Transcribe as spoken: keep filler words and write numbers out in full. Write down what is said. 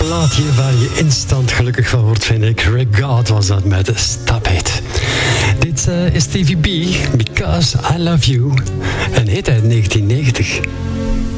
plaatje waar je instant gelukkig van wordt, vind ik. Regard was dat met Stop It. Dit uh, is Stevie B, Because I Love You. En heet uit negentien negentig.